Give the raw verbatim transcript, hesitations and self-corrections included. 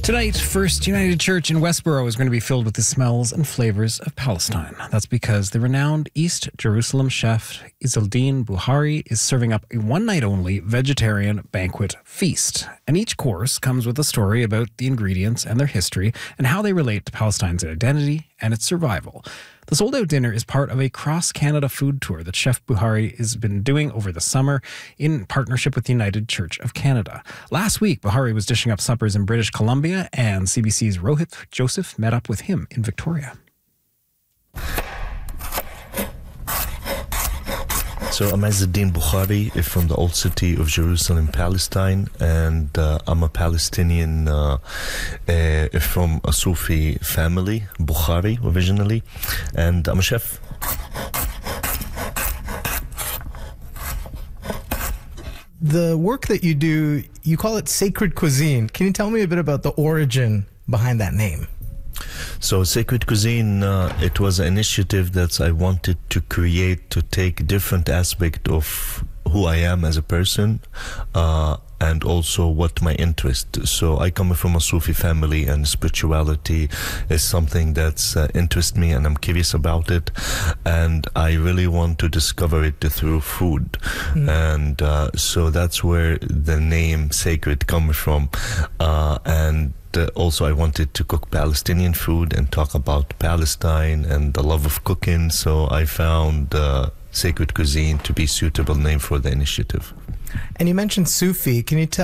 Tonight, First United Church in Westboro is going to be filled with the smells and flavors of Palestine. That's because the renowned East Jerusalem chef Izzeldin Buhari is serving up a one-night-only vegetarian banquet feast. And each course comes with a story about the ingredients and their history and how they relate to Palestine's identity and its survival. The sold-out dinner is part of a cross-Canada food tour that Chef Buhari has been doing over the summer in partnership with the United Church of Canada. Last week, Buhari was dishing up suppers in British Columbia, and C B C's Rohit Joseph met up with him in Victoria. So I'm Izzeldin Buhari from the old city of Jerusalem, Palestine, and uh, I'm a Palestinian uh, uh, from a Sufi family, Bukhari originally, and I'm a chef. The work that you do, you call it sacred cuisine. Can you tell me a bit about the origin behind that name? So Sacred Cuisine, uh, it was an initiative that I wanted to create to take different aspect of who I am as a person uh, and also what my interest. So I come from a Sufi family, and spirituality is something that's uh, interests me, and I'm curious about it, and I really want to discover it through food. Mm. And uh, so that's where the name Sacred comes from. Uh, and Uh, also, I wanted to cook Palestinian food and talk about Palestine and the love of cooking, so I found uh, Sacred Cuisine to be a suitable name for the initiative. And you mentioned Sufi. Can you tell